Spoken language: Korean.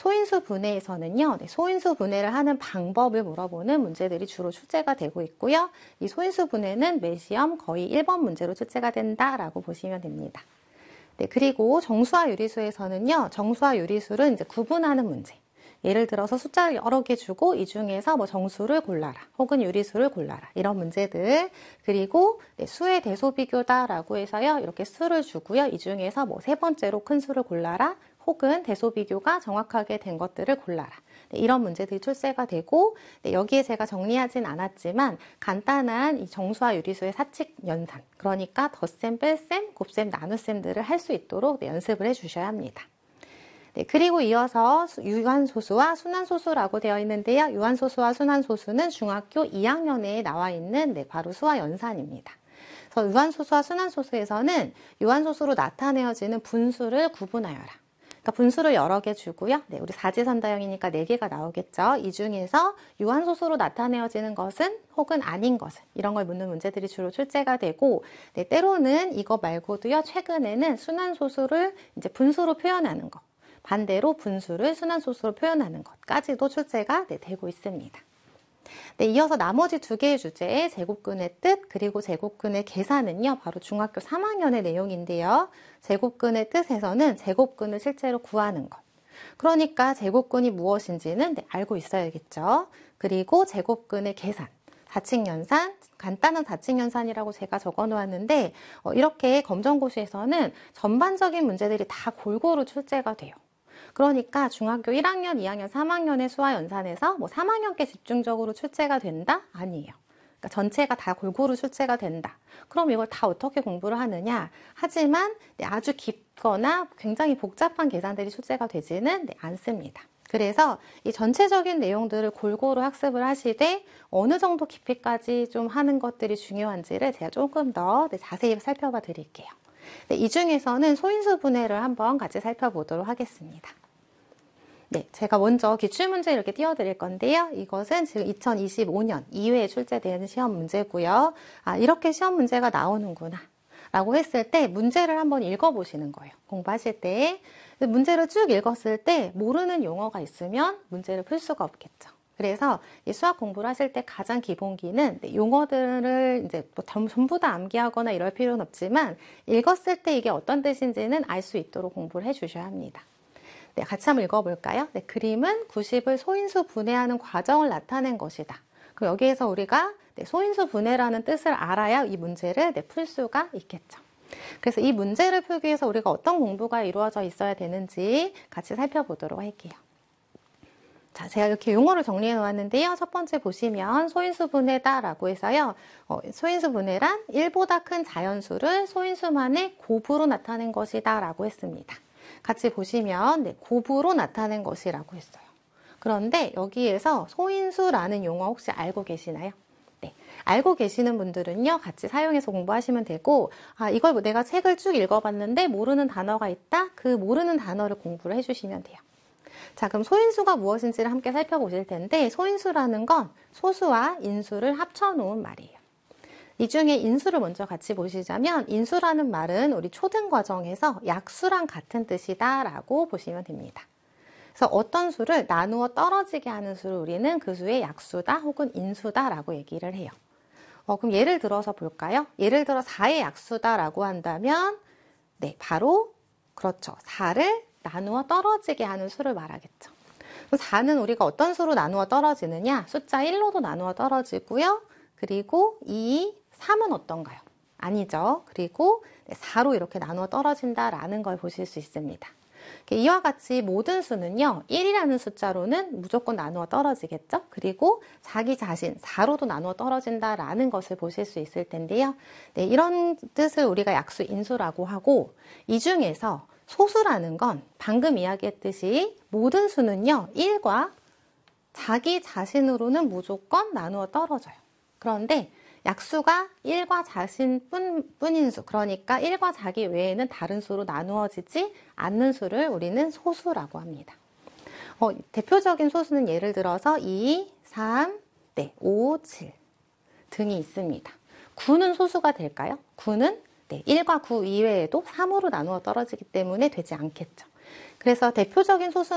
소인수 분해에서는요, 소인수 분해를 하는 방법을 물어보는 문제들이 주로 출제가 되고 있고요. 이 소인수 분해는 매 시험 거의 1번 문제로 출제가 된다라고 보시면 됩니다. 네, 그리고 정수와 유리수에서는요, 정수와 유리수를 이제 구분하는 문제. 예를 들어서 숫자를 여러 개 주고 이 중에서 뭐 정수를 골라라 혹은 유리수를 골라라 이런 문제들. 그리고 네, 수의 대소 비교다라고 해서요, 이렇게 수를 주고요, 이 중에서 뭐 세 번째로 큰 수를 골라라 혹은 대소 비교가 정확하게 된 것들을 골라라. 네, 이런 문제들이 출제가 되고, 네, 여기에 제가 정리하진 않았지만 간단한 이 정수와 유리수의 사칙 연산, 그러니까 덧셈, 뺄셈, 곱셈, 나눗셈들을 할 수 있도록 네, 연습을 해주셔야 합니다. 네, 그리고 이어서 유한소수와 순환소수라고 되어 있는데요. 유한소수와 순환소수는 중학교 2학년에 나와 있는 네, 바로 수와 연산입니다. 그래서 유한소수와 순환소수에서는 유한소수로 나타내어지는 분수를 구분하여라. 그러니까 분수를 여러 개 주고요. 네, 우리 사지선다형이니까 4개가 나오겠죠. 이 중에서 유한소수로 나타내어지는 것은 혹은 아닌 것은, 이런 걸 묻는 문제들이 주로 출제가 되고, 네, 때로는 이거 말고도요, 최근에는 순환소수를 이제 분수로 표현하는 것, 반대로 분수를 순환소수로 표현하는 것까지도 출제가 네, 되고 있습니다. 네, 이어서 나머지 2개의 주제의 제곱근의 뜻 그리고 제곱근의 계산은요, 바로 중학교 3학년의 내용인데요. 제곱근의 뜻에서는 제곱근을 실제로 구하는 것. 그러니까 제곱근이 무엇인지는 네, 알고 있어야겠죠. 그리고 제곱근의 계산, 사칙연산, 간단한 사칙연산이라고 제가 적어 놓았는데, 이렇게 검정고시에서는 전반적인 문제들이 다 골고루 출제가 돼요. 그러니까 중학교 1학년, 2학년, 3학년의 수와 연산에서 뭐 3학년께 집중적으로 출제가 된다? 아니에요. 그러니까 전체가 다 골고루 출제가 된다. 그럼 이걸 다 어떻게 공부를 하느냐? 하지만 아주 깊거나 굉장히 복잡한 계산들이 출제가 되지는 않습니다. 그래서 이 전체적인 내용들을 골고루 학습을 하시되 어느 정도 깊이까지 좀 하는 것들이 중요한지를 제가 조금 더 자세히 살펴봐 드릴게요. 이 중에서는 소인수 분해를 한번 같이 살펴보도록 하겠습니다. 네, 제가 먼저 기출문제 이렇게 띄워드릴 건데요. 이것은 지금 2025년 2회에 출제되는 시험 문제고요. 아, 이렇게 시험 문제가 나오는구나 라고 했을 때 문제를 한번 읽어보시는 거예요. 공부하실 때. 문제를 쭉 읽었을 때 모르는 용어가 있으면 문제를 풀 수가 없겠죠. 그래서 이 수학 공부를 하실 때 가장 기본기는 용어들을 이제 뭐 전부 다 암기하거나 이럴 필요는 없지만 읽었을 때 이게 어떤 뜻인지는 알 수 있도록 공부를 해주셔야 합니다. 네, 같이 한번 읽어볼까요? 네, 그림은 90을 소인수 분해하는 과정을 나타낸 것이다. 그럼 여기에서 우리가 소인수 분해라는 뜻을 알아야 이 문제를 풀 수가 있겠죠. 그래서 이 문제를 풀기 위해서 우리가 어떤 공부가 이루어져 있어야 되는지 같이 살펴보도록 할게요. 자, 제가 이렇게 용어를 정리해 놓았는데요. 첫 번째 보시면 소인수 분해다라고 해서요. 소인수 분해란 1보다 큰 자연수를 소인수만의 곱으로 나타낸 것이다 라고 했습니다. 같이 보시면 네, 곱으로 나타낸 것이라고 했어요. 그런데 여기에서 소인수라는 용어 혹시 알고 계시나요? 네, 알고 계시는 분들은요, 같이 사용해서 공부하시면 되고, 아, 이걸 내가 책을 쭉 읽어봤는데 모르는 단어가 있다? 그 모르는 단어를 공부를 해주시면 돼요. 자, 그럼 소인수가 무엇인지를 함께 살펴보실 텐데, 소인수라는 건 소수와 인수를 합쳐놓은 말이에요. 이 중에 인수를 먼저 같이 보시자면, 인수라는 말은 우리 초등 과정에서 약수랑 같은 뜻이다 라고 보시면 됩니다. 그래서 어떤 수를 나누어 떨어지게 하는 수를 우리는 그 수의 약수다 혹은 인수다 라고 얘기를 해요. 그럼 예를 들어서 볼까요? 예를 들어 4의 약수다 라고 한다면, 네, 바로, 그렇죠. 4를 나누어 떨어지게 하는 수를 말하겠죠. 4는 우리가 어떤 수로 나누어 떨어지느냐? 숫자 1로도 나누어 떨어지고요. 그리고 2, 3은 어떤가요? 아니죠. 그리고 4로 이렇게 나누어 떨어진다라는 걸 보실 수 있습니다. 이와 같이 모든 수는요, 1이라는 숫자로는 무조건 나누어 떨어지겠죠? 그리고 자기 자신 4로도 나누어 떨어진다라는 것을 보실 수 있을 텐데요. 네, 이런 뜻을 우리가 약수 인수라고 하고, 이 중에서 소수라는 건 방금 이야기했듯이 모든 수는요, 1과 자기 자신으로는 무조건 나누어 떨어져요. 그런데 약수가 1과 자신뿐인 수, 그러니까 1과 자기 외에는 다른 수로 나누어지지 않는 수를 우리는 소수라고 합니다. 대표적인 소수는 예를 들어서 2, 3, 5, 7 등이 있습니다. 9는 소수가 될까요? 9는 1과 9 이외에도 3으로 나누어 떨어지기 때문에 되지 않겠죠. 그래서 대표적인 소수는